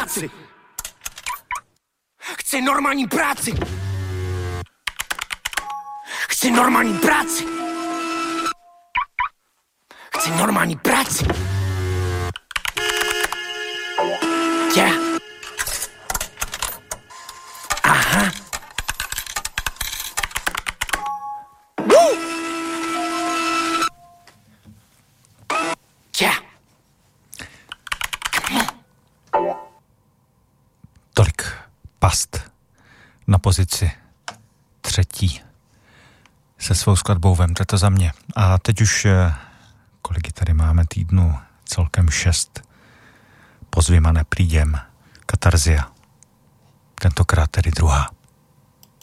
práci. Chci normální práci. Chci normální práci. Chci normální práci. Yeah. Aha. Woo. Yeah. Tolik Past na pozici 3. se svou skladbou Vemte to za mě. A teď už, kolik tady máme týdnů, celkem 6. Pozvěma neprídem. Katarzia. Tentokrát tedy druhá.